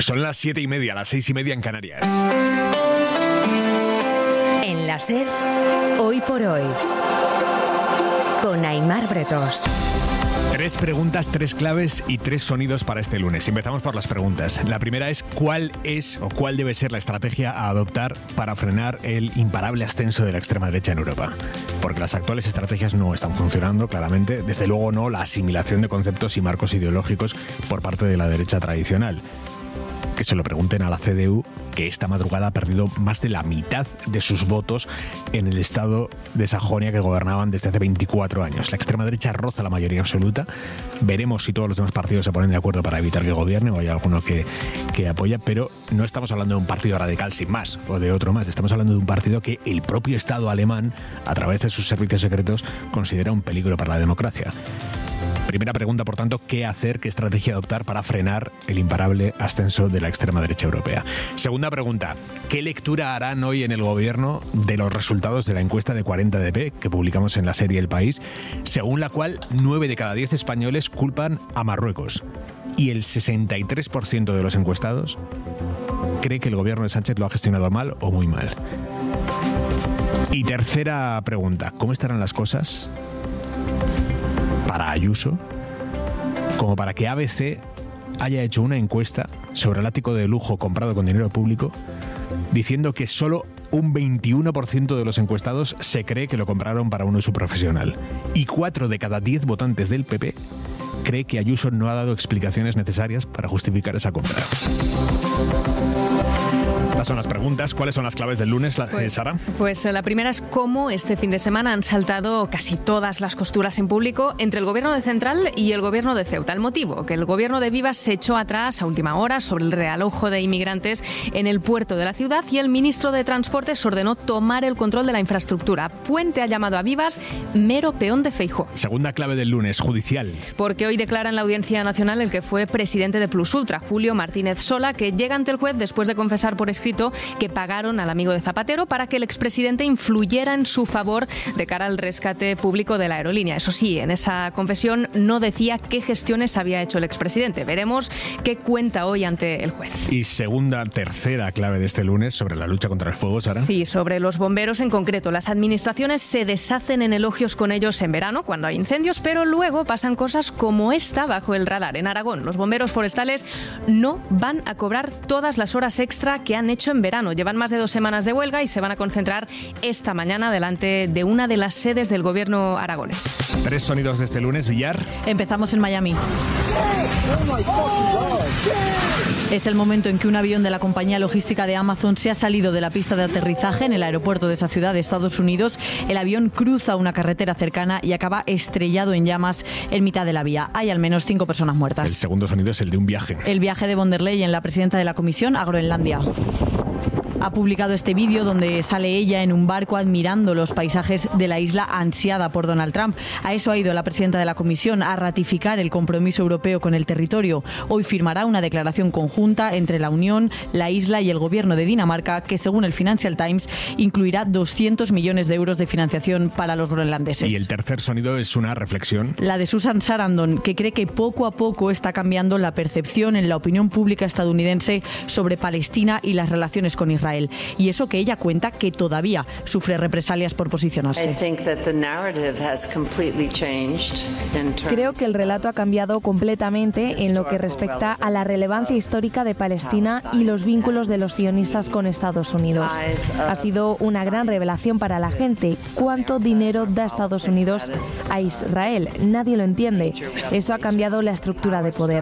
Son las 7:30, las 6:30 en Canarias. En la SER, Hoy por Hoy, con Aimar Bretos. 3 preguntas, 3 claves y 3 sonidos para este lunes. Empezamos por las preguntas. La primera es ¿cuál debe ser la estrategia a adoptar para frenar el imparable ascenso de la extrema derecha en Europa? Porque las actuales estrategias no están funcionando, claramente. Desde luego no la asimilación de conceptos y marcos ideológicos por parte de la derecha tradicional. Que se lo pregunten a la CDU, que esta madrugada ha perdido más de la mitad de sus votos en el estado de Sajonia que gobernaban desde hace 24 años. La extrema derecha roza la mayoría absoluta. Veremos si todos los demás partidos se ponen de acuerdo para evitar que gobierne o hay alguno que apoya, pero no estamos hablando de un partido radical sin más o de otro más. Estamos hablando de un partido que el propio Estado alemán, a través de sus servicios secretos, considera un peligro para la democracia. Primera pregunta, por tanto, ¿qué hacer, qué estrategia adoptar para frenar el imparable ascenso de la extrema derecha europea? Segunda pregunta, ¿qué lectura harán hoy en el gobierno de los resultados de la encuesta de 40DP que publicamos en la serie El País, según la cual 9 de cada 10 españoles culpan a Marruecos y el 63% de los encuestados cree que el gobierno de Sánchez lo ha gestionado mal o muy mal? Y tercera pregunta, ¿cómo estarán las cosas para Ayuso, como para que ABC haya hecho una encuesta sobre el ático de lujo comprado con dinero público, diciendo que solo un 21% de los encuestados se cree que lo compraron para un uso profesional, y 4 de cada 10 votantes del PP cree que Ayuso no ha dado explicaciones necesarias para justificar esa compra? Estas son las preguntas. ¿Cuáles son las claves del lunes, Sara? Pues la primera es cómo este fin de semana han saltado casi todas las costuras en público entre el gobierno de Central y el gobierno de Ceuta. El motivo, que el gobierno de Vivas se echó atrás a última hora sobre el realojo de inmigrantes en el puerto de la ciudad y el ministro de Transportes ordenó tomar el control de la infraestructura. Puente ha llamado a Vivas mero peón de Feijóo. Segunda clave del lunes, judicial. Porque hoy declara en la Audiencia Nacional el que fue presidente de Plus Ultra, Julio Martínez Sola, que llega ante el juez después de confesar por escrito que pagaron al amigo de Zapatero para que el expresidente influyera en su favor de cara al rescate público de la aerolínea. Eso sí, en esa confesión no decía qué gestiones había hecho el expresidente. Veremos qué cuenta hoy ante el juez. Y tercera clave de este lunes sobre la lucha contra el fuego, Sara. Sí, sobre los bomberos en concreto. Las administraciones se deshacen en elogios con ellos en verano, cuando hay incendios, pero luego pasan cosas como esta bajo el radar. En Aragón, los bomberos forestales no van a cobrar todas las horas extra que han hecho en verano. Llevan más de 2 semanas de huelga y se van a concentrar esta mañana delante de una de las sedes del gobierno aragonés. 3 sonidos de este lunes, Villar. Empezamos en Miami. Es el momento en que un avión de la compañía logística de Amazon se ha salido de la pista de aterrizaje en el aeropuerto de esa ciudad de Estados Unidos. El avión cruza una carretera cercana y acaba estrellado en llamas en mitad de la vía. Hay al menos 5 personas muertas. El segundo sonido es el de un viaje. El viaje de von der Leyen, la presidenta de la Comisión, a Groenlandia. Ha publicado este vídeo donde sale ella en un barco admirando los paisajes de la isla ansiada por Donald Trump. A eso ha ido la presidenta de la Comisión, a ratificar el compromiso europeo con el territorio. Hoy firmará una declaración conjunta entre la Unión, la isla y el gobierno de Dinamarca que, según el Financial Times, incluirá 200 millones de euros de financiación para los groenlandeses. Y el tercer sonido es una reflexión. La de Susan Sarandon, que cree que poco a poco está cambiando la percepción en la opinión pública estadounidense sobre Palestina y las relaciones con Israel. Y eso que ella cuenta que todavía sufre represalias por posicionarse. Creo que el relato ha cambiado completamente en lo que respecta a la relevancia histórica de Palestina y los vínculos de los sionistas con Estados Unidos. Ha sido una gran revelación para la gente. ¿Cuánto dinero da Estados Unidos a Israel? Nadie lo entiende. Eso ha cambiado la estructura de poder.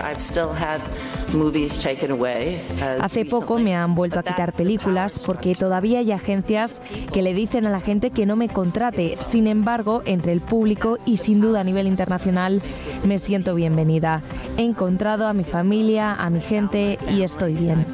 Hace poco me han vuelto a quitar películas porque todavía hay agencias que le dicen a la gente que no me contrate. Sin embargo, entre el público y sin duda a nivel internacional, me siento bienvenida. He encontrado a mi familia, a mi gente y estoy bien.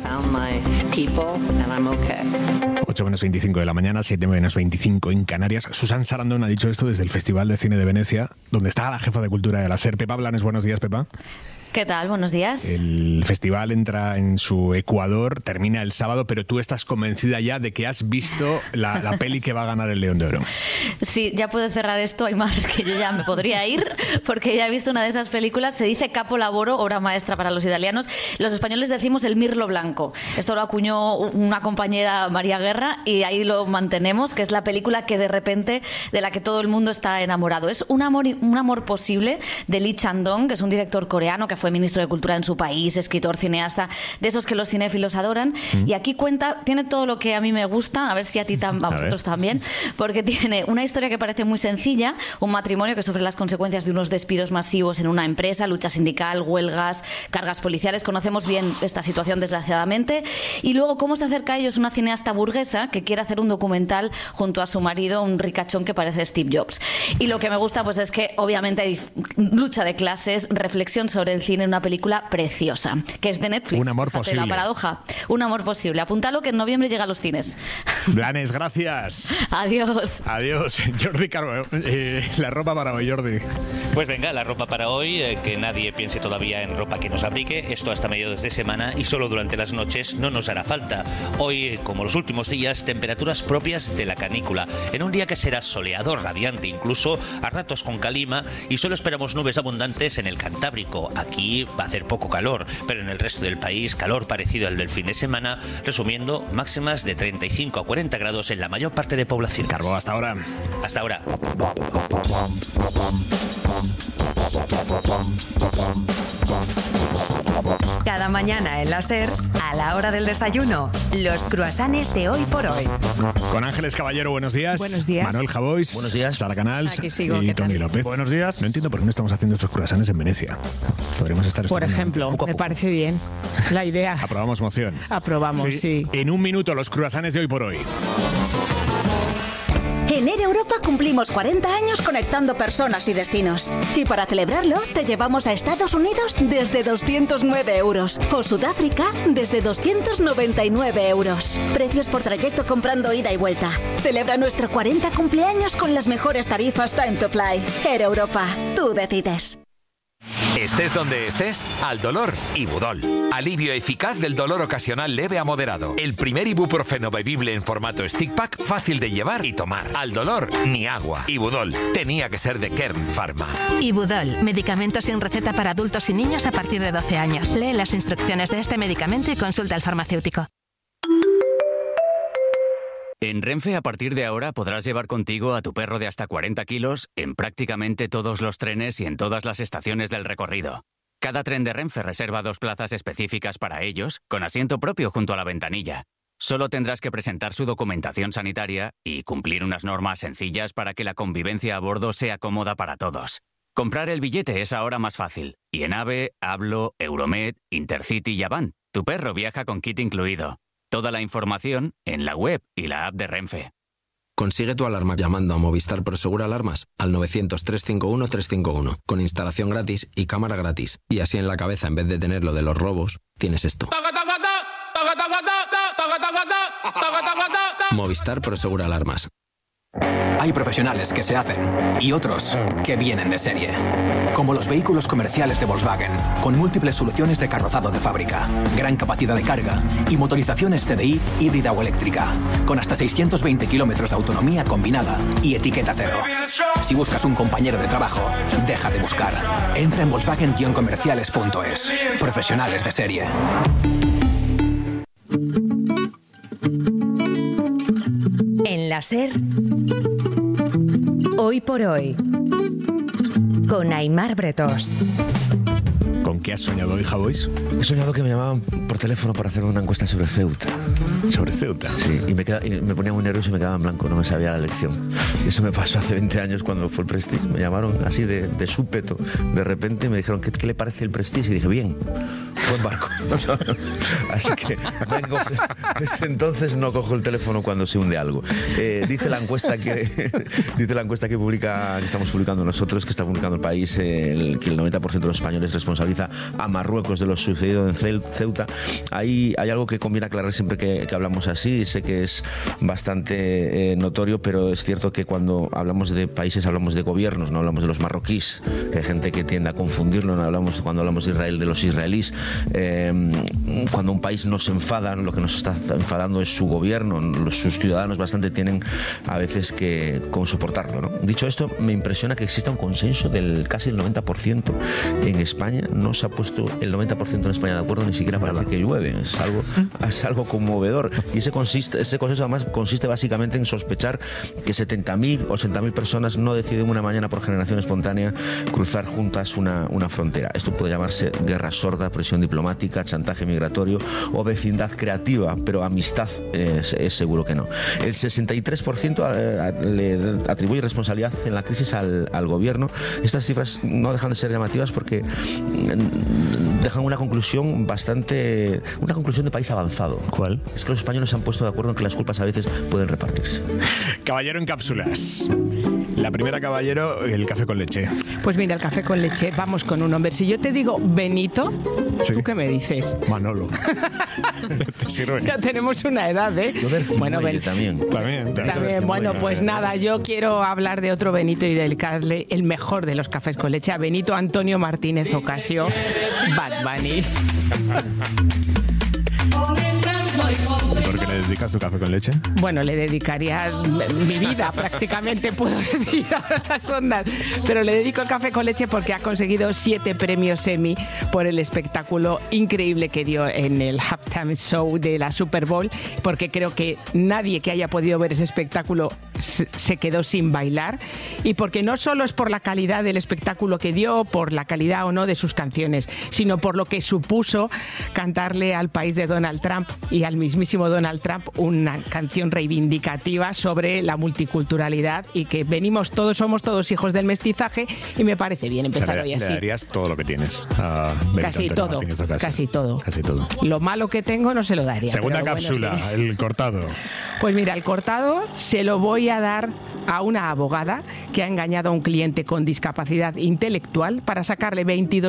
8:25 de la mañana, 7:25 en Canarias. Susan Sarandon ha dicho esto desde el Festival de Cine de Venecia, donde está la jefa de cultura de la SER, Pepa Blanes. Buenos días, Pepa. ¿Qué tal? Buenos días. El festival entra en su Ecuador, termina el sábado, pero tú estás convencida ya de que has visto la peli que va a ganar el León de Oro. Sí, ya puedo cerrar esto, Aimar, que yo ya me podría ir, porque ya he visto una de esas películas. Se dice capolavoro, obra maestra para los italianos. Los españoles decimos el mirlo blanco. Esto lo acuñó una compañera, María Guerra, y ahí lo mantenemos, que es la película que de repente, de la que todo el mundo está enamorado. Es un amor posible de Lee Chang-dong, que es un director coreano que fue ministro de Cultura en su país, escritor, cineasta, de esos que los cinéfilos adoran. Y aquí tiene todo lo que a mí me gusta, a ver si a vosotros también, porque tiene una historia que parece muy sencilla, un matrimonio que sufre las consecuencias de unos despidos masivos en una empresa, lucha sindical, huelgas, cargas policiales. Conocemos bien esta situación, desgraciadamente. Y luego, cómo se acerca a ellos una cineasta burguesa que quiere hacer un documental junto a su marido, un ricachón que parece Steve Jobs. Y lo que me gusta pues es que obviamente hay lucha de clases, reflexión sobre el cine, una película preciosa, que es de Netflix. Un amor posible. La paradoja. Un amor posible. Apúntalo, que en noviembre llega a los cines. Blanes, gracias. Adiós. Adiós. Jordi Carbo, la ropa para hoy, Jordi. Pues venga, la ropa para hoy, que nadie piense todavía en ropa que nos abrigue. Esto hasta mediados de semana y solo durante las noches no nos hará falta. Hoy, como los últimos días, temperaturas propias de la canícula. En un día que será soleado, radiante, incluso a ratos con calima, y solo esperamos nubes abundantes en el Cantábrico. Aquí va a hacer poco calor, pero en el resto del país calor parecido al del fin de semana, resumiendo máximas de 35 a 40 grados en la mayor parte de población. Carbo, hasta ahora. Hasta ahora. Cada mañana en la SER, a la hora del desayuno, los croissants de Hoy por Hoy. Con Ángeles Caballero, buenos días. Buenos días. Manuel Javois. Buenos días. Sara Canals. Aquí sigo, y ¿qué tal? Tony López. Buenos días. No entiendo por qué no estamos haciendo estos croissants en Venecia. Podríamos estar Por estupendamente. ejemplo, Poco a me poco. parece bien la idea. Aprobamos moción. Aprobamos, sí. En un minuto, los croissants de Hoy por Hoy. En Air Europa cumplimos 40 años conectando personas y destinos. Y para celebrarlo, te llevamos a Estados Unidos desde 209 euros o Sudáfrica desde 299 euros. Precios por trayecto comprando ida y vuelta. Celebra nuestro 40 cumpleaños con las mejores tarifas Time to Fly. Air Europa, tú decides. Estés donde estés, al dolor, Ibudol. Alivio eficaz del dolor ocasional leve a moderado. El primer ibuprofeno bebible en formato stick pack, fácil de llevar y tomar. Al dolor, ni agua. Ibudol, tenía que ser de Kern Pharma. Ibudol, medicamento sin receta para adultos y niños a partir de 12 años. Lee las instrucciones de este medicamento y consulta al farmacéutico. En Renfe, a partir de ahora, podrás llevar contigo a tu perro de hasta 40 kilos en prácticamente todos los trenes y en todas las estaciones del recorrido. Cada tren de Renfe reserva 2 plazas específicas para ellos, con asiento propio junto a la ventanilla. Solo tendrás que presentar su documentación sanitaria y cumplir unas normas sencillas para que la convivencia a bordo sea cómoda para todos. Comprar el billete es ahora más fácil. Y en AVE, Hablo, Euromed, Intercity y Avant, tu perro viaja con kit incluido. Toda la información en la web y la app de Renfe. Consigue tu alarma llamando a Movistar Prosegur Alarmas al 900-351-351, con instalación gratis y cámara gratis. Y así en la cabeza, en vez de tener lo de los robos, tienes esto. Movistar Prosegur Alarmas. Hay profesionales que se hacen y otros que vienen de serie. Como los vehículos comerciales de Volkswagen, con múltiples soluciones de carrozado de fábrica, gran capacidad de carga y motorizaciones TDI híbrida o eléctrica, con hasta 620 kilómetros de autonomía combinada y etiqueta cero. Si buscas un compañero de trabajo, deja de buscar. Entra en Volkswagen-comerciales.es. Profesionales de serie. En la SER, Hoy por Hoy, con Aimar Bretós. ¿Con qué has soñado hoy, Javois? He soñado que me llamaban por teléfono para hacer una encuesta sobre Ceuta. ¿Sobre Ceuta? Sí, y me ponía muy nervioso y me quedaba en blanco, no me sabía la lección. Y eso me pasó hace 20 años cuando fue el Prestige. Me llamaron así de súpeto, de repente, y me dijeron, ¿qué le parece el Prestige? Y dije, bien. Buen barco. Así que desde entonces no cojo el teléfono cuando se hunde algo. Dice la encuesta que estamos publicando nosotros, que está publicando El País, que el 90% de los españoles responsabiliza a Marruecos de lo sucedido en Ceuta. Hay algo que conviene aclarar siempre que hablamos así. Sé que es bastante notorio, pero es cierto que cuando hablamos de países hablamos de gobiernos, no hablamos de los marroquíes, que hay gente que tiende a confundirlo. Cuando hablamos de Israel, de los israelíes. Cuando un país nos enfada, lo que nos está enfadando es su gobierno. Sus ciudadanos bastante tienen a veces que soportarlo, ¿no? Dicho esto, me impresiona que exista un consenso del casi el 90% en España. No se ha puesto el 90% en España de acuerdo ni siquiera para que llueve. Es algo conmovedor. Y ese consenso además consiste básicamente en sospechar que 70.000 o 80.000 personas no deciden una mañana por generación espontánea cruzar juntas una frontera. Esto puede llamarse guerra sorda, presión diplomática, chantaje migratorio o vecindad creativa, pero amistad es seguro que no. El 63% le atribuye responsabilidad en la crisis al gobierno. Estas cifras no dejan de ser llamativas porque dejan una conclusión de país avanzado. ¿Cuál? Es que los españoles se han puesto de acuerdo en que las culpas a veces pueden repartirse. Caballero en cápsulas. La primera, caballero, el café con leche. Pues mira, el café con leche, vamos con un hombre. Si yo te digo Benito, ¿sí? ¿Tú qué me dices? Manolo. ¿Te sirve? Ya tenemos una edad, ¿eh? Bueno, también. Bueno, pues nada, yo quiero hablar de otro Benito y dedicarle el mejor de los cafés con leche a Benito Antonio Martínez Ocasio, Bad Bunny. ¿Por qué le dedicas tu café con leche? Bueno, le dedicaría mi vida, prácticamente puedo decir a las ondas. Pero le dedico el café con leche porque ha conseguido 7 premios Emmy por el espectáculo increíble que dio en el halftime show de la Super Bowl. Porque creo que nadie que haya podido ver ese espectáculo se quedó sin bailar. Y porque no solo es por la calidad del espectáculo que dio, por la calidad o no de sus canciones, sino por lo que supuso cantarle al país de Donald Trump y al mismísimo Donald Trump una canción reivindicativa sobre la multiculturalidad y que somos todos hijos del mestizaje y me parece bien empezar hoy así. Le darías todo lo que tienes a casi todo. Lo malo que tengo no se lo daría. Segunda cápsula, bueno, sí. El cortado. Pues mira, el cortado se lo voy a dar a una abogada que ha engañado a un cliente con discapacidad intelectual para sacarle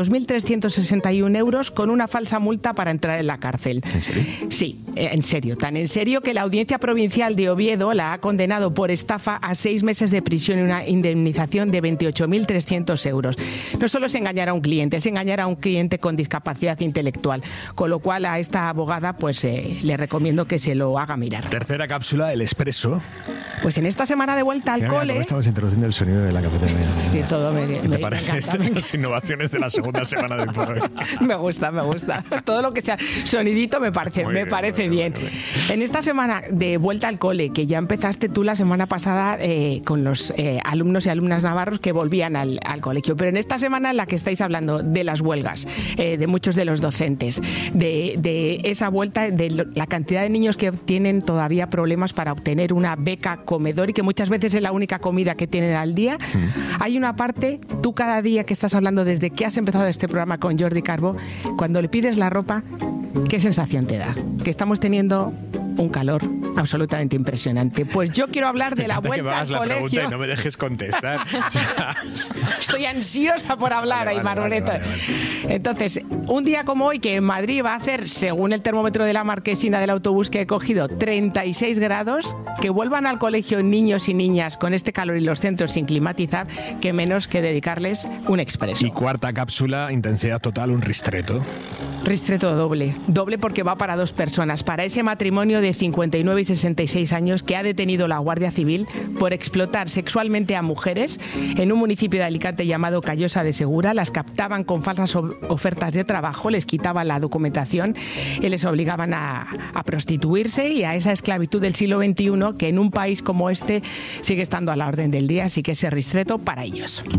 22.361 euros con una falsa multa para entrar en la cárcel. ¿En serio? Sí, en serio. Tan en serio que la Audiencia Provincial de Oviedo la ha condenado por estafa a 6 meses de prisión y una indemnización de 28.300 euros. No solo es engañar a un cliente, es engañar a un cliente con discapacidad intelectual. Con lo cual a esta abogada pues le recomiendo que se lo haga mirar. Tercera cápsula, el expreso. Pues en esta semana de vuelta al cole... Estamos introduciendo el sonido de la cafetería. Sí, todo me ¿Qué te parece las innovaciones de la segunda semana del Por Hoy? Me gusta. Todo lo que sea sonidito me parece bien. En esta semana de vuelta al cole, que ya empezaste tú la semana pasada con los alumnos y alumnas navarros que volvían al colegio, pero en esta semana en la que estáis hablando de las huelgas, de muchos de los docentes, de esa vuelta, de la cantidad de niños que tienen todavía problemas para obtener una beca comedor y que muchas veces es la única comida que tienen al día. Hay una parte, tú cada día que estás hablando desde que has empezado este programa con Jordi Carbó, cuando le pides la ropa, ¿qué sensación te da? Que estamos teniendo un calor absolutamente impresionante. Pues yo quiero hablar de la vuelta al colegio. La pregunta y no me dejes contestar. Estoy ansiosa por hablar, Aimar Moreto. Entonces, un día como hoy, que en Madrid va a hacer, según el termómetro de la marquesina del autobús que he cogido, 36 grados, que vuelvan al colegio niños y niñas con este calor y los centros sin climatizar, que menos que dedicarles un expreso. Y cuarta cápsula, intensidad total, un ristreto. Ristreto doble porque va para 2 personas, para ese matrimonio de 59 y 66 años que ha detenido la Guardia Civil por explotar sexualmente a mujeres en un municipio de Alicante llamado Callosa de Segura. Las captaban con falsas ofertas de trabajo, les quitaban la documentación y les obligaban a prostituirse y a esa esclavitud del siglo XXI que en un país como este sigue estando a la orden del día, así que ese ristreto para ellos.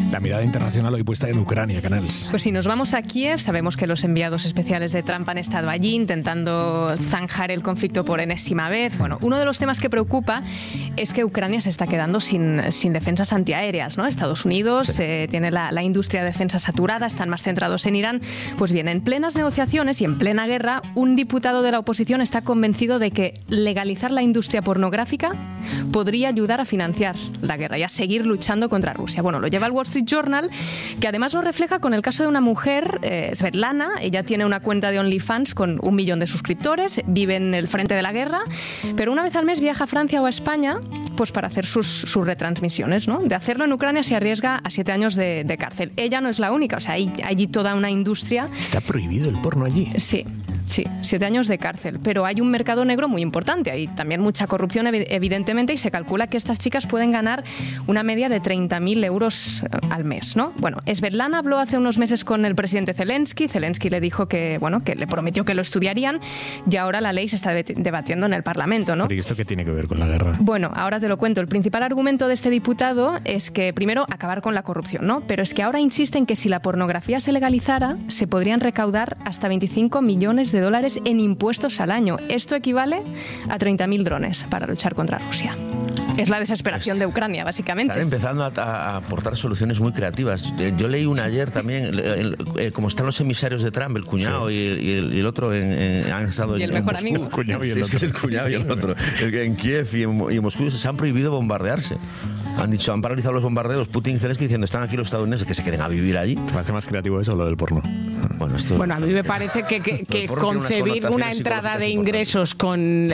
La mirada internacional hoy puesta en Ucrania, Canals. Pues si nos vamos a Kiev, sabemos que los enviados especiales de Trump han estado allí intentando zanjar el conflicto por enésima vez. Bueno, uno de los temas que preocupa es que Ucrania se está quedando sin defensas antiaéreas, ¿no? Estados Unidos tiene la industria de defensa saturada, están más centrados en Irán. Pues bien, en plenas negociaciones y en plena guerra, un diputado de la oposición está convencido de que legalizar la industria pornográfica podría ayudar a financiar la guerra y a seguir luchando contra Rusia. Bueno, lo lleva el Wall Street Journal, que además lo refleja con el caso de una mujer, Svetlana. Ella tiene una cuenta de OnlyFans con 1 millón de suscriptores, vive en el frente de la guerra, pero una vez al mes viaja a Francia o a España pues para hacer sus retransmisiones, ¿no? De hacerlo en Ucrania se arriesga a 7 años de cárcel. Ella no es la única, o sea, hay allí toda una industria. ¿Está prohibido el porno allí? Sí, 7 años de cárcel, pero hay un mercado negro muy importante, hay también mucha corrupción evidentemente, y se calcula que estas chicas pueden ganar una media de 30.000 euros al mes, ¿no? Bueno, Svetlana habló hace unos meses con el presidente Zelensky le dijo que le prometió que lo estudiarían, y ahora la ley se está debatiendo en el Parlamento, ¿no? ¿Pero y esto qué tiene que ver con la guerra? Bueno, ahora te lo cuento. El principal argumento de este diputado es que, primero, acabar con la corrupción, ¿no? Pero es que ahora insisten que si la pornografía se legalizara, se podrían recaudar hasta 25 millones de dólares en impuestos al año. Esto equivale a 30.000 drones para luchar contra Rusia. Es la desesperación de Ucrania, básicamente. Están empezando a aportar soluciones muy creativas. Yo leí una ayer también, como están los emisarios de Trump, el cuñado y el otro han estado y el en mejor Moscú. amigo. El cuñado y el otro. Es el cuñado y el otro. En Kiev y en Moscú se han prohibido bombardearse. Han paralizado los bombardeos. Putin y Zelensky diciendo, están aquí los estadounidenses, que se queden a vivir allí. ¿Te parece más creativo eso o lo del porno? Bueno, a mí me parece que concebir una entrada de ingresos con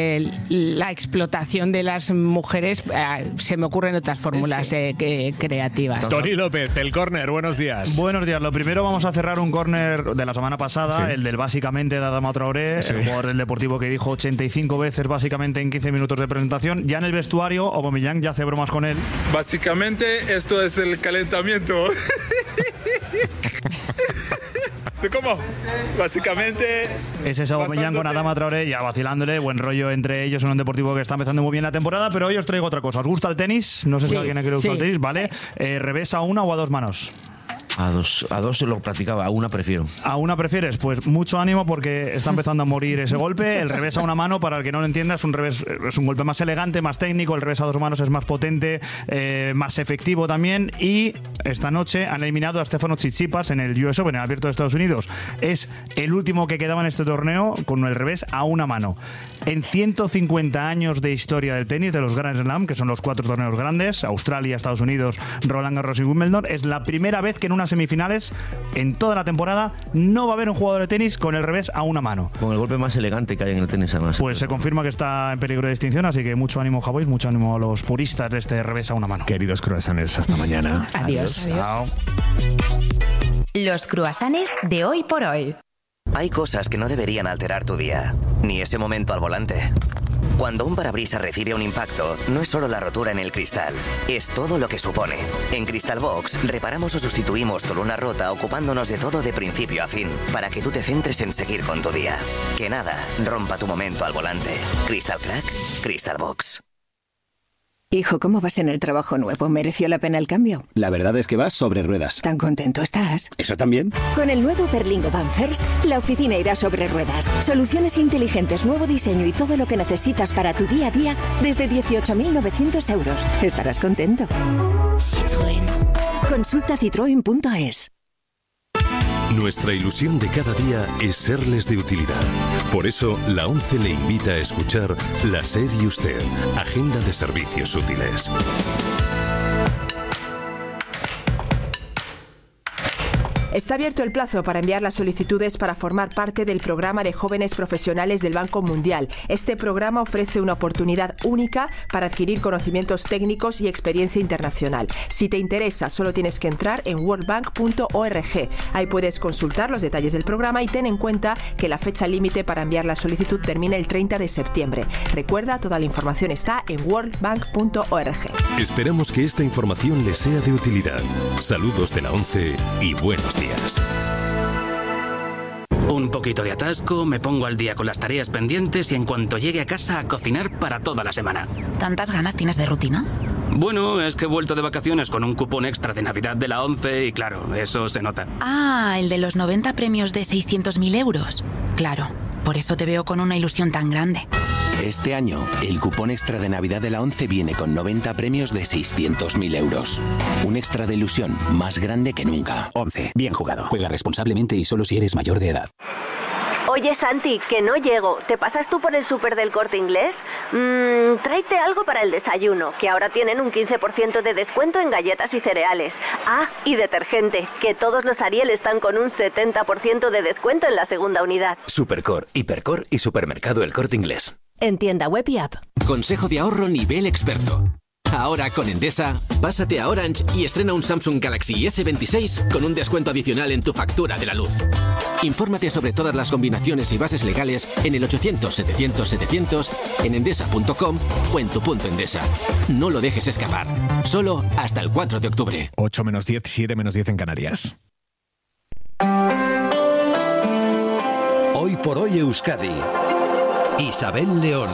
la explotación de las mujeres, se me ocurren otras fórmulas creativas. Tony López, el córner, buenos días. Buenos días. Lo primero, vamos a cerrar un córner de la semana pasada, el del básicamente de Adama Traoré, el jugador del Deportivo que dijo 85 veces básicamente en 15 minutos de presentación. Ya en el vestuario, Aubameyang ya hace bromas con él. Básicamente, esto es el calentamiento. ¿Cómo? Básicamente... Ese es Aubameyang con Adama Traoré, ya vacilándole, buen rollo entre ellos en un Deportivo que está empezando muy bien la temporada, pero hoy os traigo otra cosa. ¿Os gusta el tenis? No sé si a alguien le gusta el tenis, ¿vale? ¿Revés a una o a dos manos? A dos lo practicaba, a una prefiero. ¿A una prefieres? Pues mucho ánimo porque está empezando a morir ese golpe. El revés a una mano, para el que no lo entienda, es un golpe más elegante, más técnico. El revés a dos manos es más potente, más efectivo también. Y esta noche han eliminado a Stefano Tsitsipas en el US Open, en el Abierto de Estados Unidos. Es el último que quedaba en este torneo con el revés a una mano. En 150 años de historia del tenis, de los Grand Slam, que son los 4 torneos grandes, Australia, Estados Unidos, Roland Garros y Wimbledon, es la primera vez que en unas semifinales, en toda la temporada, no va a haber un jugador de tenis con el revés a una mano. Con el golpe más elegante que hay en el tenis, además. Pues se confirma que está en peligro de extinción, así que mucho ánimo, Javois, mucho ánimo a los puristas de este revés a una mano. Queridos croissants, hasta mañana. Adiós. Chao. Los croissants de hoy por hoy. Hay cosas que no deberían alterar tu día, ni ese momento al volante. Cuando un parabrisas recibe un impacto, no es solo la rotura en el cristal, es todo lo que supone. En Crystal Box, reparamos o sustituimos tu luna rota ocupándonos de todo de principio a fin, para que tú te centres en seguir con tu día. Que nada rompa tu momento al volante. Crystal Crack, Crystal Box. Hijo, ¿cómo vas en el trabajo nuevo? ¿Mereció la pena el cambio? La verdad es que vas sobre ruedas. ¿Tan contento estás? ¿Eso también? Con el nuevo Berlingo Van First, la oficina irá sobre ruedas. Soluciones inteligentes, nuevo diseño y todo lo que necesitas para tu día a día desde 18.900 euros. Estarás contento. Citroën. Consulta citroen.es. Nuestra ilusión de cada día es serles de utilidad. Por eso, la ONCE le invita a escuchar La SER y Usted, Agenda de Servicios Útiles. Está abierto el plazo para enviar las solicitudes para formar parte del programa de jóvenes profesionales del Banco Mundial. Este programa ofrece una oportunidad única para adquirir conocimientos técnicos y experiencia internacional. Si te interesa, solo tienes que entrar en worldbank.org. Ahí puedes consultar los detalles del programa y ten en cuenta que la fecha límite para enviar la solicitud termina el 30 de septiembre. Recuerda, toda la información está en worldbank.org. Esperamos que esta información les sea de utilidad. Saludos de la ONCE y buenos días. Un poquito de atasco, me pongo al día con las tareas pendientes y en cuanto llegue a casa a cocinar para toda la semana. ¿Tantas ganas tienes de rutina? Bueno, es que he vuelto de vacaciones con un cupón extra de Navidad de la ONCE y claro, eso se nota. Ah, el de los 90 premios de 600.000 euros. Claro, por eso te veo con una ilusión tan grande. Este año, el cupón extra de Navidad de la ONCE viene con 90 premios de 600.000 euros. Un extra de ilusión más grande que nunca. ONCE, bien jugado. Juega responsablemente y solo si eres mayor de edad. Oye, Santi, que no llego. ¿Te pasas tú por el súper del Corte Inglés? Tráete algo para el desayuno, que ahora tienen un 15% de descuento en galletas y cereales. Ah, y detergente, que todos los Ariel están con un 70% de descuento en la segunda unidad. Supercor, Hipercor y Supermercado El Corte Inglés. En tienda web y app. Consejo de ahorro nivel experto. Ahora con Endesa, pásate a Orange y estrena un Samsung Galaxy S26 con un descuento adicional en tu factura de la luz. Infórmate sobre todas las combinaciones y bases legales en el 800-700-700, en endesa.com o en tu punto Endesa. No lo dejes escapar. Solo hasta el 4 de octubre. 8 menos 10, 7 menos 10 en Canarias. Hoy por hoy Euskadi. Isabel León.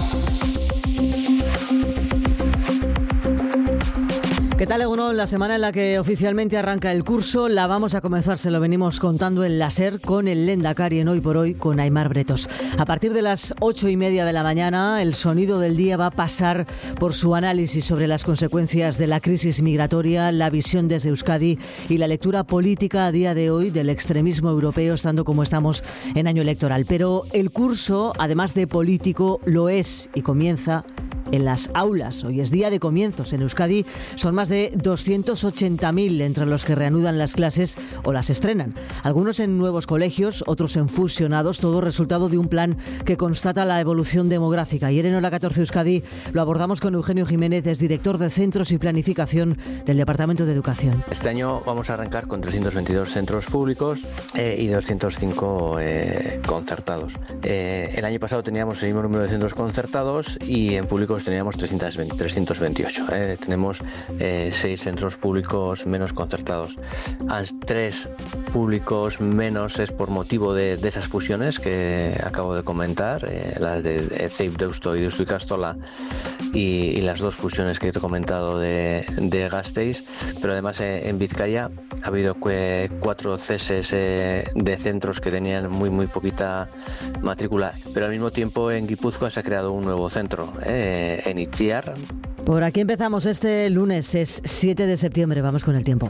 ¿Qué tal, Egunon? La semana en la que oficialmente arranca el curso la vamos a comenzar, se lo venimos contando en la SER con el Lehendakari en Hoy por Hoy con Aimar Bretos. A partir de las 8:30 de la mañana, el sonido del día va a pasar por su análisis sobre las consecuencias de la crisis migratoria, la visión desde Euskadi y la lectura política a día de hoy del extremismo europeo, estando como estamos en año electoral. Pero el curso, además de político, lo es y comienza en las aulas. Hoy es día de comienzos. En Euskadi son más de 280.000 entre los que reanudan las clases o las estrenan. Algunos en nuevos colegios, otros en fusionados, todo resultado de un plan que constata la evolución demográfica. Ayer en Hora 14 Euskadi lo abordamos con Eugenio Jiménez, es director de Centros y Planificación del Departamento de Educación. Este año vamos a arrancar con 322 centros públicos y 205 concertados. El año pasado teníamos el mismo número de centros concertados y en públicos teníamos 328. Tenemos 6 centros públicos menos concertados. 3 públicos menos es por motivo de esas fusiones que acabo de comentar, las de CEIP Deusto y Deusto y Castola y las 2 fusiones que he comentado de Gasteiz, pero además en Vizcaya ha habido 4 ceses de centros que tenían muy poquita matrícula, pero al mismo tiempo en Guipúzcoa se ha creado un nuevo centro en Itziar. Por aquí empezamos este lunes, es 7 de septiembre, vamos con el tiempo.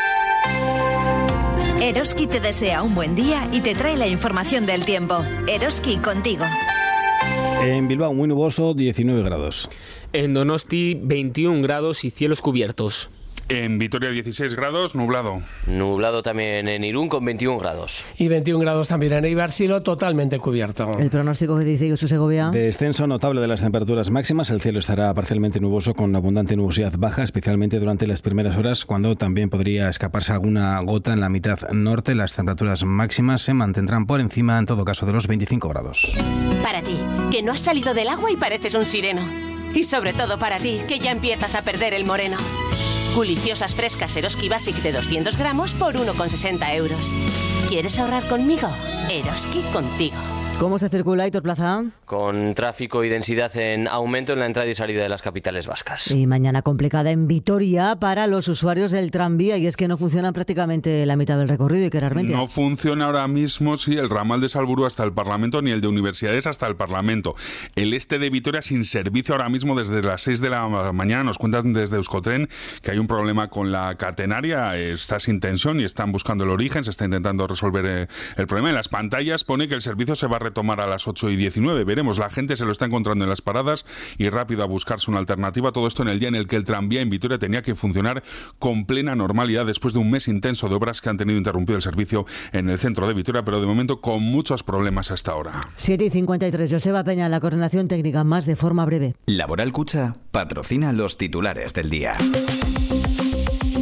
Eroski te desea un buen día y te trae la información del tiempo. Eroski contigo. En Bilbao, muy nuboso, 19 grados. En Donosti, 21 grados y cielos cubiertos. En Vitoria 16 grados, nublado. Nublado también en Irún con 21 grados. Y 21 grados también en Eibar, cielo totalmente cubierto. El pronóstico que dice Josu Segovia. Descenso notable de las temperaturas máximas. El cielo estará parcialmente nuboso con abundante nubosidad baja, especialmente durante las primeras horas, cuando también podría escaparse alguna gota en la mitad norte. Las temperaturas máximas se mantendrán por encima, en todo caso, de los 25 grados. Para ti, que no has salido del agua y pareces un sireno. Y sobre todo para ti, que ya empiezas a perder el moreno. Deliciosas frescas Eroski Basic de 200 gramos por 1,60 euros. ¿Quieres ahorrar conmigo? Eroski contigo. ¿Cómo se circula, Aitor Plaza? Con tráfico y densidad en aumento en la entrada y salida de las capitales vascas. Y mañana complicada en Vitoria para los usuarios del tranvía, y es que no funcionan prácticamente la mitad del recorrido. Y que realmente no funciona ahora mismo el ramal de Salburu hasta el Parlamento ni el de Universidades hasta el Parlamento. El este de Vitoria sin servicio ahora mismo desde las 6 de la mañana. Nos cuentan desde Euskotren que hay un problema con la catenaria, está sin tensión y están buscando el origen, se está intentando resolver el problema. En las pantallas pone que el servicio se va a retomar a las 8:19. Veremos, la gente se lo está encontrando en las paradas y rápido a buscarse una alternativa. Todo esto en el día en el que el tranvía en Vitoria tenía que funcionar con plena normalidad después de un mes intenso de obras que han tenido interrumpido el servicio en el centro de Vitoria, pero de momento con muchos problemas hasta ahora. 7:53. Joseba Peña, la coordinación técnica, más de forma breve. Laboral Cucha patrocina los titulares del día.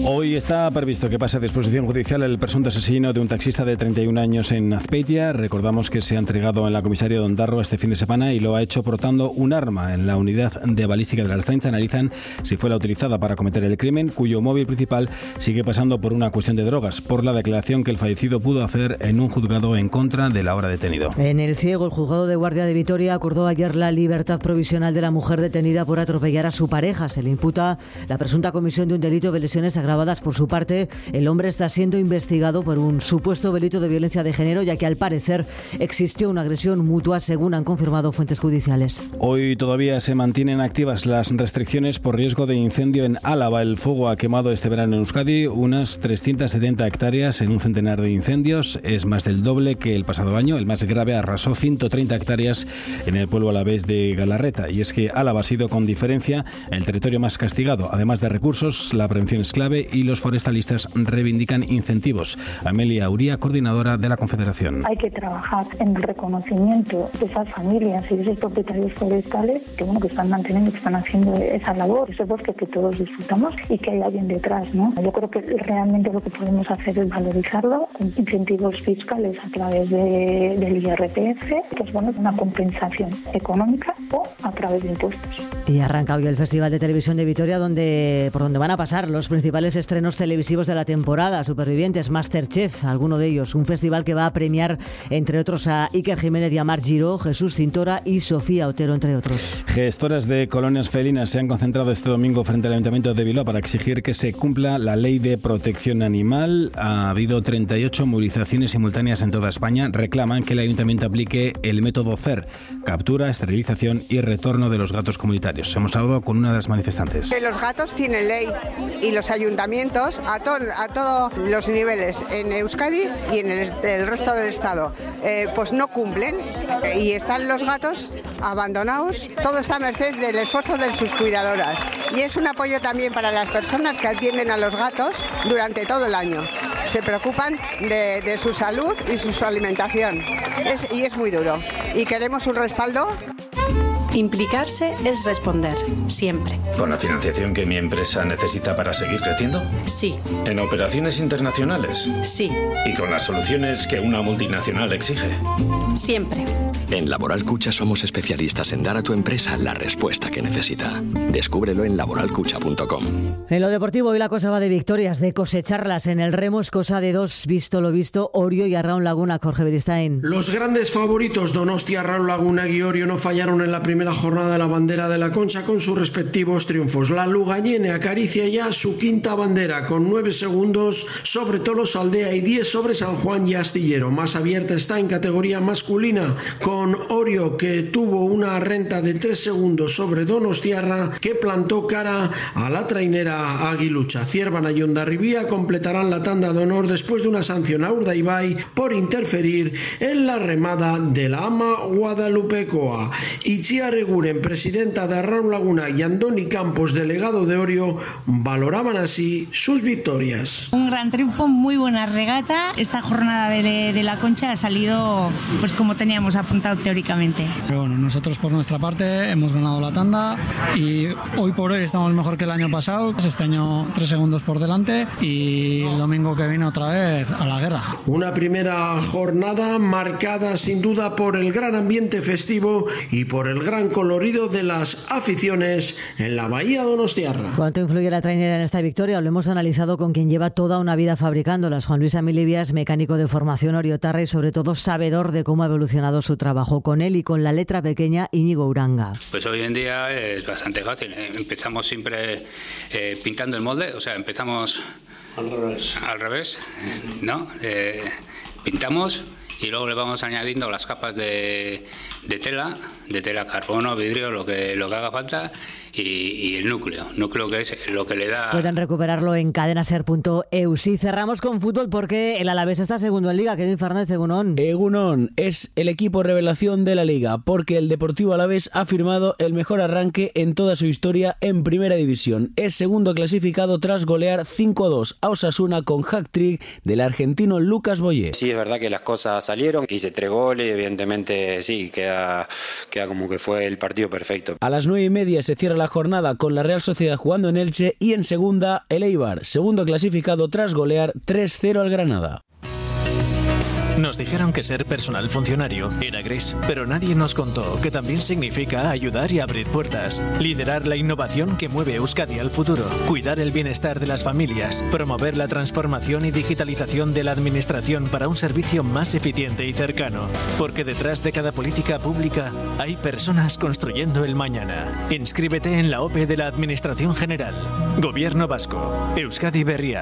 Hoy está previsto que pase a disposición judicial el presunto asesino de un taxista de 31 años en Azpeitia. Recordamos que se ha entregado en la comisaría de Ondarroa este fin de semana y lo ha hecho portando un arma. En la unidad de balística de la Ertzaintza analizan si fue la utilizada para cometer el crimen, cuyo móvil principal sigue pasando por una cuestión de drogas, por la declaración que el fallecido pudo hacer en un juzgado en contra del ahora detenido. En El Ciego, el juzgado de guardia de Vitoria acordó ayer la libertad provisional de la mujer detenida por atropellar a su pareja. Se le imputa la presunta comisión de un delito de lesiones agravadas. Por su parte, el hombre está siendo investigado por un supuesto delito de violencia de género, ya que al parecer existió una agresión mutua, según han confirmado fuentes judiciales. Hoy todavía se mantienen activas las restricciones por riesgo de incendio en Álava. El fuego ha quemado este verano en Euskadi unas 370 hectáreas en un centenar de incendios. Es más del doble que el pasado año. El más grave arrasó 130 hectáreas en el pueblo alavés de Galarreta. Y es que Álava ha sido con diferencia el territorio más castigado. Además de recursos, la prevención es clave y los forestalistas reivindican incentivos. Amelia Uría, coordinadora de la Confederación. Hay que trabajar en el reconocimiento de esas familias y de esos propietarios forestales que están manteniendo, que están haciendo esa labor, ese bosque que todos disfrutamos y que hay alguien detrás, ¿no? Yo creo que realmente lo que podemos hacer es valorizarlo con incentivos fiscales a través del IRPF, que es una compensación económica, o a través de impuestos. Y arranca hoy el Festival de Televisión de Vitoria, por donde van a pasar los principales estrenos televisivos de la temporada: Supervivientes, Masterchef, alguno de ellos. Un festival que va a premiar, entre otros, a Iker Jiménez y a Marc Giró, Jesús Cintora y Sofía Otero, entre otros. Gestoras de colonias felinas se han concentrado este domingo frente al Ayuntamiento de Bilbao para exigir que se cumpla la ley de protección animal. Ha habido 38 movilizaciones simultáneas en toda España. Reclaman que el Ayuntamiento aplique el método CER: captura, esterilización y retorno de los gatos comunitarios. Hemos hablado con una de las manifestantes. Los gatos tienen ley y los ayuntamientos a todos los niveles en Euskadi y en el resto del Estado pues no cumplen y están los gatos abandonados. Todo está a merced del esfuerzo de sus cuidadoras y es un apoyo también para las personas que atienden a los gatos durante todo el año. Se preocupan de su salud y su alimentación y es muy duro y queremos un respaldo. Implicarse es responder, siempre. ¿Con la financiación que mi empresa necesita para seguir creciendo? Sí. ¿En operaciones internacionales? Sí. ¿Y con las soluciones que una multinacional exige? Siempre. En Laboral Cucha somos especialistas en dar a tu empresa la respuesta que necesita. Descúbrelo en laboralcucha.com. En lo deportivo, hoy la cosa va de victorias, de cosecharlas. En el remo es cosa de dos, visto lo visto, Orio y Arraun Laguna. Jorge Beristain. Los grandes favoritos Donostia, Arraun Laguna y Orio no fallaron en la primera jornada de la bandera de la Concha con sus respectivos triunfos. La Lugallene acaricia ya su quinta bandera con 9 segundos sobre Tolosa Aldea y 10 sobre San Juan y Astillero. Más abierta está en categoría masculina con Orio, que tuvo una renta de 3 segundos sobre Donostiarra, que plantó cara a la trainera aguilucha. Ciervana y Hondarribía completarán la tanda de honor después de una sanción a Urdaibai por interferir en la remada de la ama guadalupecoa. Itziar Eguren, presidenta de Arraun Laguna, y Andoni Campos, delegado de Orio, valoraban así sus victorias. Un gran triunfo, muy buena regata. Esta jornada de la Concha ha salido pues como teníamos apuntado teóricamente. Pero bueno, nosotros por nuestra parte hemos ganado la tanda y hoy por hoy estamos mejor que el año pasado. Este año 3 segundos por delante y el domingo que viene otra vez a la guerra. Una primera jornada marcada sin duda por el gran ambiente festivo y por el gran colorido de las aficiones en la Bahía Donostiarra. ¿Cuánto influye la trainera en esta victoria? Lo hemos analizado con quien lleva toda una vida fabricándolas. Juan Luis Amilivias, mecánico de formación oriotarra y sobre todo sabedor de cómo ha evolucionado su trabajo. Con él y con la letra pequeña, Íñigo Uranga. Pues hoy en día es bastante fácil. Empezamos siempre pintando el molde, o sea, empezamos al revés, ¿no? Pintamos y luego le vamos añadiendo las capas de tela, carbono, vidrio, lo que haga falta y el núcleo que es lo que le da. Pueden recuperarlo en cadenaser.eu. Sí, cerramos con fútbol porque el Alavés está segundo en Liga. Kevin Fernández, Egunon. Egunon es el equipo revelación de la Liga porque el Deportivo Alavés ha firmado el mejor arranque en toda su historia en Primera División. Es segundo clasificado tras golear 5-2 a Osasuna con hat-trick del argentino Lucas Boyé. Sí, es verdad que las cosas salieron, que hice 3 goles, evidentemente sí, queda queda como que fue el partido perfecto. A las 9:30 se cierra la jornada con la Real Sociedad jugando en Elche y en segunda el Eibar, segundo clasificado tras golear 3-0 al Granada. Nos dijeron que ser personal funcionario era gris, pero nadie nos contó que también significa ayudar y abrir puertas, liderar la innovación que mueve Euskadi al futuro, cuidar el bienestar de las familias, promover la transformación y digitalización de la administración para un servicio más eficiente y cercano, porque detrás de cada política pública hay personas construyendo el mañana. Inscríbete en la OPE de la Administración General. Gobierno Vasco. Euskadi Berria.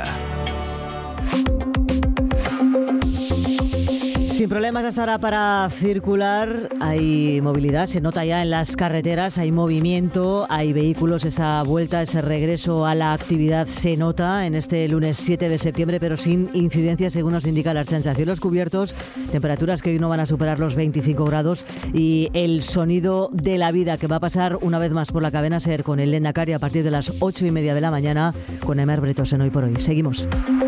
Sin problemas hasta ahora para circular, hay movilidad, se nota ya en las carreteras, hay movimiento, hay vehículos, esa vuelta, ese regreso a la actividad se nota en este lunes 7 de septiembre, pero sin incidencias según nos indica la Ertzaintza. Cielos cubiertos, temperaturas que hoy no van a superar los 25 grados y el sonido de la vida que va a pasar una vez más por la cadena SER con el Lehendakari a partir de las 8:30 de la mañana con Aimar Bretos en Hoy por Hoy. Seguimos.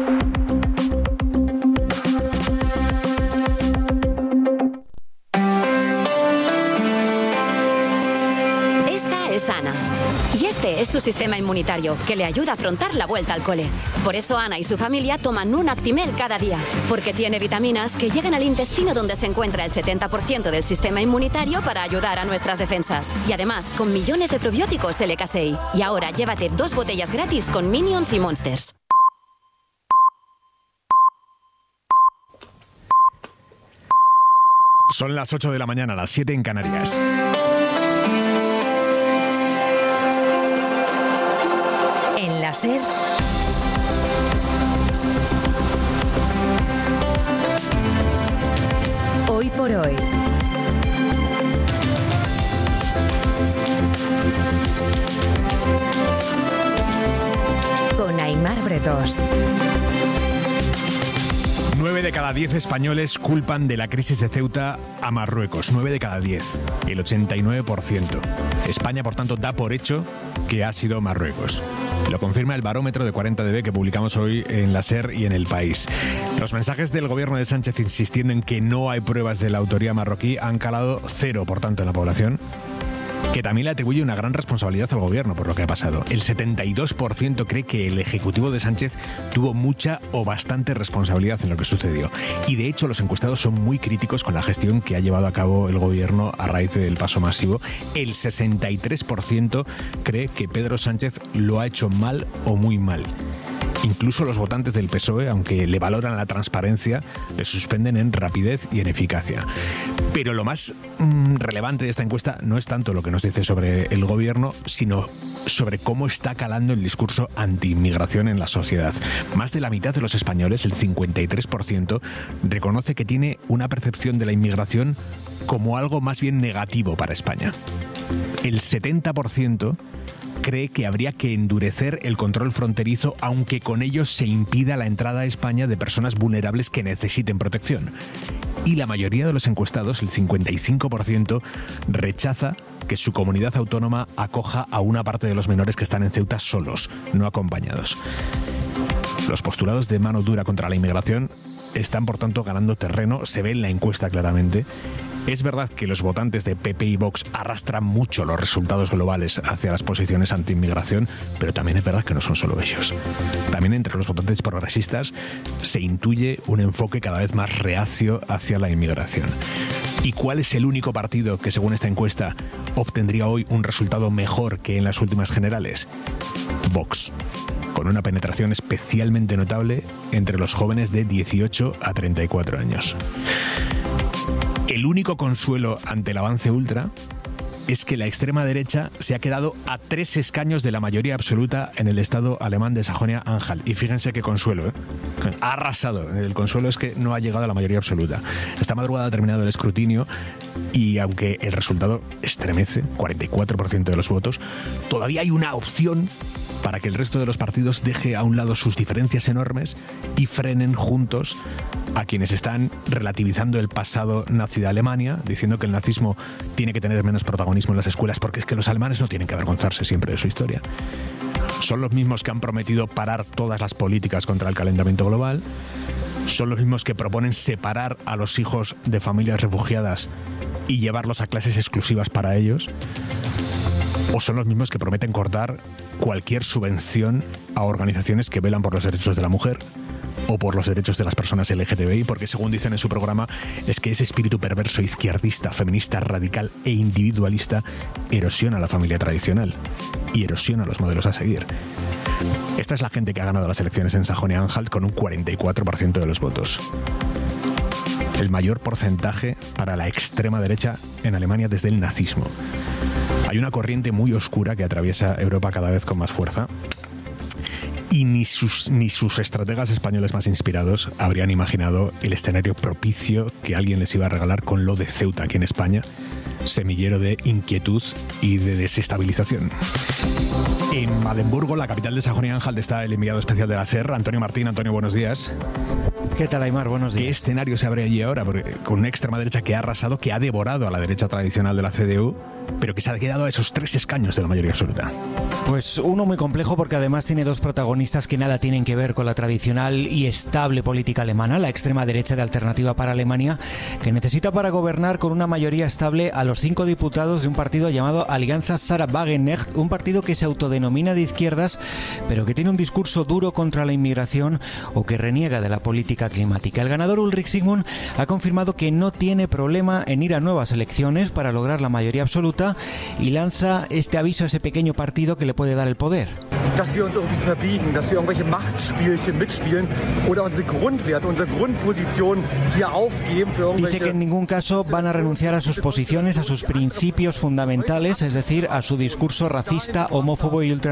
Ana. Y este es su sistema inmunitario, que le ayuda a afrontar la vuelta al cole. Por eso Ana y su familia toman un Actimel cada día, porque tiene vitaminas que llegan al intestino donde se encuentra el 70% del sistema inmunitario para ayudar a nuestras defensas. Y además, con millones de probióticos LK6. Y ahora llévate 2 botellas gratis con Minions y Monsters. Son las 8 de la mañana, las 7 en Canarias. En la SER, Hoy por Hoy. Con Aimar Bretos. 9 de cada 10 españoles culpan de la crisis de Ceuta a Marruecos. 9 de cada 10, el 89%. España, por tanto, da por hecho que ha sido Marruecos. Lo confirma el barómetro de 40dB que publicamos hoy en la SER y en El País. Los mensajes del gobierno de Sánchez insistiendo en que no hay pruebas de la autoría marroquí han calado cero, por tanto, en la población, que también le atribuye una gran responsabilidad al gobierno por lo que ha pasado. El 72% cree que el ejecutivo de Sánchez tuvo mucha o bastante responsabilidad en lo que sucedió. Y de hecho los encuestados son muy críticos con la gestión que ha llevado a cabo el gobierno a raíz del paso masivo. El 63% cree que Pedro Sánchez lo ha hecho mal o muy mal. Incluso los votantes del PSOE, aunque le valoran la transparencia, le suspenden en rapidez y en eficacia. Pero lo más relevante de esta encuesta no es tanto lo que nos dice sobre el gobierno, sino sobre cómo está calando el discurso anti-inmigración en la sociedad. Más de la mitad de los españoles, el 53%, reconoce que tiene una percepción de la inmigración como algo más bien negativo para España. El 70% cree que habría que endurecer el control fronterizo, aunque con ello se impida la entrada a España de personas vulnerables que necesiten protección. Y la mayoría de los encuestados, el 55%, rechaza que su comunidad autónoma acoja a una parte de los menores que están en Ceuta solos, no acompañados. Los postulados de mano dura contra la inmigración están, por tanto, ganando terreno, se ve en la encuesta claramente. Es verdad que los votantes de PP y Vox arrastran mucho los resultados globales hacia las posiciones anti-inmigración, pero también es verdad que no son solo ellos. También entre los votantes progresistas se intuye un enfoque cada vez más reacio hacia la inmigración. ¿Y cuál es el único partido que, según esta encuesta, obtendría hoy un resultado mejor que en las últimas generales? Vox, con una penetración especialmente notable entre los jóvenes de 18 a 34 años. El único consuelo ante el avance ultra es que la extrema derecha se ha quedado a 3 escaños de la mayoría absoluta en el estado alemán de Sajonia-Anhalt. Y fíjense qué consuelo, ¿eh? Ha arrasado. El consuelo es que no ha llegado a la mayoría absoluta. Esta madrugada ha terminado el escrutinio y aunque el resultado estremece, 44% de los votos, todavía hay una opción para que el resto de los partidos deje a un lado sus diferencias enormes y frenen juntos a quienes están relativizando el pasado nazi de Alemania, diciendo que el nazismo tiene que tener menos protagonismo en las escuelas porque es que los alemanes no tienen que avergonzarse siempre de su historia. Son los mismos que han prometido parar todas las políticas contra el calentamiento global Son los mismos que proponen separar a los hijos de familias refugiadas y llevarlos a clases exclusivas para ellos. ¿O son los mismos que prometen cortar cualquier subvención a organizaciones que velan por los derechos de la mujer o por los derechos de las personas LGTBI? Porque según dicen en su programa, es que ese espíritu perverso, izquierdista, feminista, radical e individualista erosiona la familia tradicional y erosiona los modelos a seguir. Esta es la gente que ha ganado las elecciones en Sajonia-Anhalt con un 44% de los votos. El mayor porcentaje para la extrema derecha en Alemania desde el nazismo. Hay una corriente muy oscura que atraviesa Europa cada vez con más fuerza y ni sus estrategas españoles más inspirados habrían imaginado el escenario propicio que alguien les iba a regalar con lo de Ceuta aquí en España, semillero de inquietud y de desestabilización. En Badenburgo, la capital de Sajonia-Anhalt, está el enviado especial de la SER, Antonio Martín. Antonio, buenos días. ¿Qué tal, Aimar? Buenos días. ¿Qué escenario se abre allí ahora? Porque con una extrema derecha que ha arrasado, que ha devorado a la derecha tradicional de la CDU, pero que se ha quedado a esos 3 escaños de la mayoría absoluta. Pues uno muy complejo, porque además tiene 2 protagonistas que nada tienen que ver con la tradicional y estable política alemana, la extrema derecha de Alternativa para Alemania, que necesita para gobernar con una mayoría estable a los 5 diputados de un partido llamado Alianza Sarah Wagenknecht, un partido que se autodenomina de izquierdas, pero que tiene un discurso duro contra la inmigración o que reniega de la política climática. El ganador, Ulrich Sigmund, ha confirmado que no tiene problema en ir a nuevas elecciones para lograr la mayoría absoluta y lanza este aviso a ese pequeño partido que le puede dar el poder. Dass wir uns irgendwie verbiegen, dass wir irgendwelche Machtspielchen mitspielen oder unsere Grundwerte, unsere Grundposition hier aufgeben für irgendwelche... Dice que en ningún caso van a renunciar a sus posiciones, a sus principios fundamentales, es decir, a su discurso racista, homófobo y